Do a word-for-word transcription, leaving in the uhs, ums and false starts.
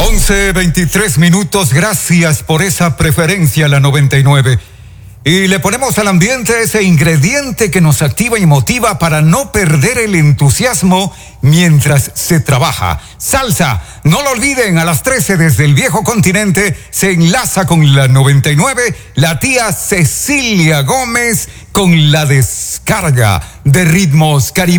once veintitrés minutos, gracias por esa preferencia a la noventa y nueve. Y le ponemos al ambiente ese ingrediente que nos activa y motiva para no perder el entusiasmo mientras se trabaja. Salsa, no lo olviden, a las trece desde el viejo continente se enlaza con la noventa y nueve la tía Cecilia Gómez con la descarga de ritmos caribeños.